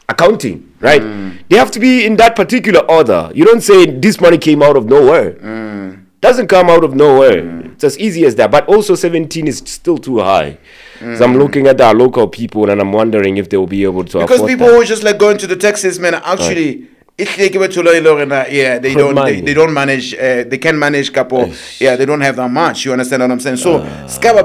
accounting, right? They have to be in that particular order. You don't say this money came out of nowhere. Doesn't come out of nowhere. It's as easy as that. But also 17 is still too high. So I'm looking at our local people and I'm wondering if they will be able to because afford people that. who just like going to the taxes, man, actually if they give it to they don't manage they can manage couple, they don't have that much, you understand what I'm saying? So Skaba